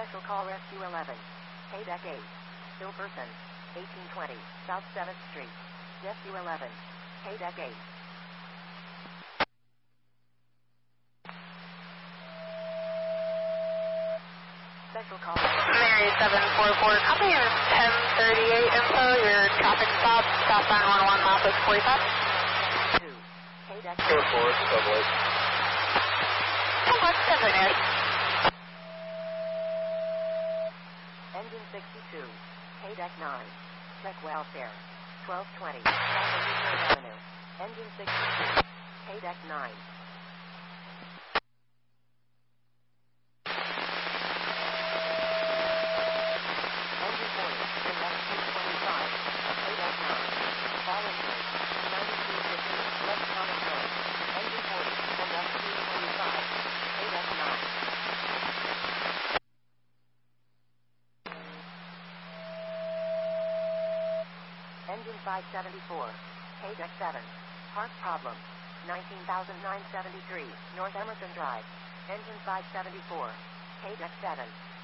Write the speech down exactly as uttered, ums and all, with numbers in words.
Special Call Rescue eleven. K-Deck eight. Still person. eighteen twenty. South seventh Street. Rescue eleven. K-Deck eight. Special Call Mary seven four four, copy your ten thirty-eight info, your traffic stop, southbound one one mile is forty-five. two. K-Deck four four, subway. What's continue? Engine sixty-two. K-Deck nine. Check welfare. twelve twenty. South Avenue. Engine sixty-two. K-Deck nine. Engine forty. K-Deck two twenty-five. K-Deck nine. Fallen Bridge. ninety-two fifteen. West Common Road. Engine forty. K-Deck two twenty-five. K-Deck nine. Engine five seventy-four. K-Deck seven. Park problem. nineteen thousand nine hundred seventy-three. North Emerson Drive. Engine five seventy-four. K-Deck seven.